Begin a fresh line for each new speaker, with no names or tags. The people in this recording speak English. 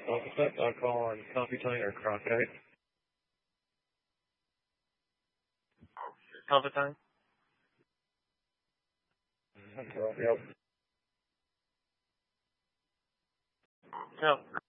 Officer, I'll call on Coffee Time or Crockett.
Coffee Time?
Yep.
Yep.